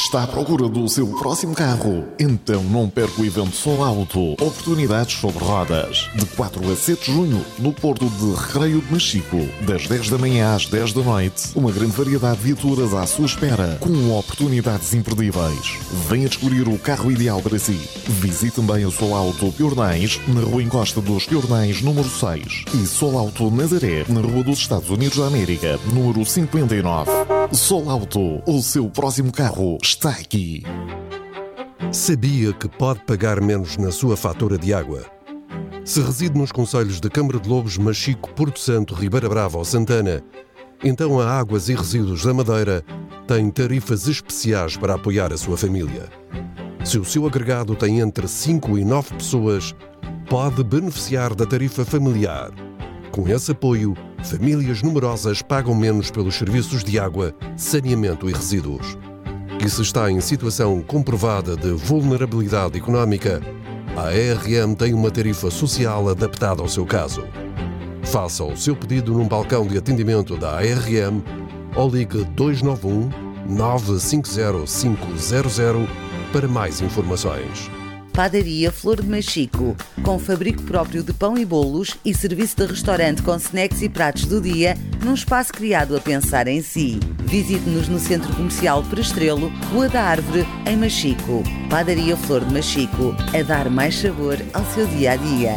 Está à procura do seu próximo carro? Então não perca o evento Sol Auto. Oportunidades sobre rodas. De 4 a 7 de junho, no Porto de Recreio de Machico. Das 10 da manhã às 10 da noite. Uma grande variedade de viaturas à sua espera, com oportunidades imperdíveis. Venha descobrir o carro ideal para si. Visite também a Sol Auto Piornais, na Rua Encosta dos Piornais, número 6. E Sol Auto Nazaré, na Rua dos Estados Unidos da América, número 59. Sol Auto, o seu próximo carro está aqui. Sabia que pode pagar menos na sua fatura de água? Se reside nos concelhos de Câmara de Lobos, Machico, Porto Santo, Ribeira Brava ou Santana, então a Águas e Resíduos da Madeira tem tarifas especiais para apoiar a sua família. Se o seu agregado tem entre 5 e 9 pessoas, pode beneficiar da tarifa familiar. Com esse apoio, famílias numerosas pagam menos pelos serviços de água, saneamento e resíduos. E se está em situação comprovada de vulnerabilidade económica, a ARM tem uma tarifa social adaptada ao seu caso. Faça o seu pedido num balcão de atendimento da ARM ou ligue 291 950 500 para mais informações. Padaria Flor de Machico, com fabrico próprio de pão e bolos e serviço de restaurante com snacks e pratos do dia, num espaço criado a pensar em si. Visite-nos no Centro Comercial Prestrelo, Rua da Árvore, em Machico. Padaria Flor de Machico, a dar mais sabor ao seu dia-a-dia.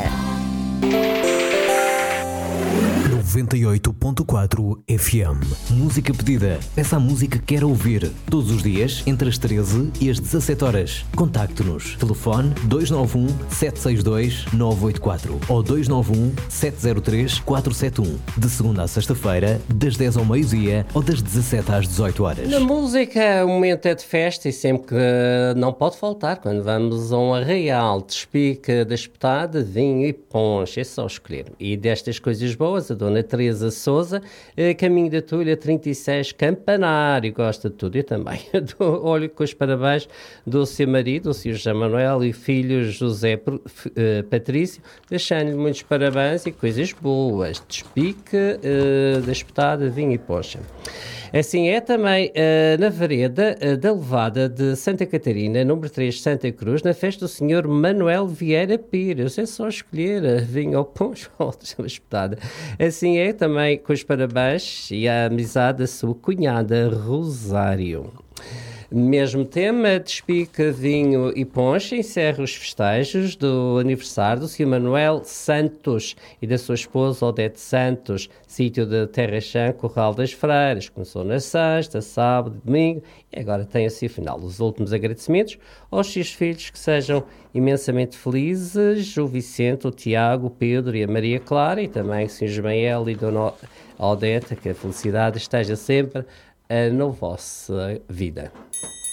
98.4 FM. Música pedida. Peça a música que quer ouvir. Todos os dias, entre as 13 e as 17 horas. Contacte-nos. Telefone 291 762 984 ou 291 703 471. De segunda a sexta-feira, das 10 ao meio-dia ou das 17 às 18 horas. Na música, o momento é de festa e sempre que não pode faltar quando vamos a um arraial. Despique da espetada, vinho e ponche. É só escolher. E destas coisas boas, a dona Teresa Souza, Caminho da Tulha 36, Campanário, gosta de tudo, eu também. Olho com os parabéns do seu marido, o Sr. José Manuel, e filho José Patrício, deixando-lhe muitos parabéns e coisas boas. Despique da espetada, vinho e poxa. Assim é também na vereda da Levada de Santa Catarina, número 3, Santa Cruz, na festa do Sr. Manuel Vieira Pires. É só escolher vinho ou poncho ou espetada. Assim é também com os parabéns e a amizade da sua cunhada Rosário. Mesmo tema, despique, vinho e ponche, encerra os festejos do aniversário do Sr. Manuel Santos e da sua esposa Odete Santos, sítio de Terra Chã, Corral das Freiras. Começou na sexta, sábado, domingo e agora tem assim final. Os últimos agradecimentos aos seus filhos que sejam imensamente felizes, o Vicente, o Tiago, o Pedro e a Maria Clara e também o Sr. Ismael e Dona Odete, que a felicidade esteja sempre na vossa vida.